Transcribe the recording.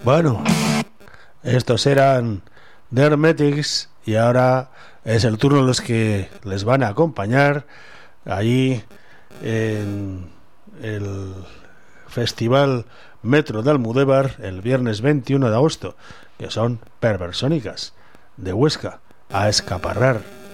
Bueno, estos eran The Hermetics y ahora es el turno de los que les van a acompañar allí en el Festival Metro de Almudévar el viernes 21 de agosto, que son Perversónicas de Huesca, a escaparrar.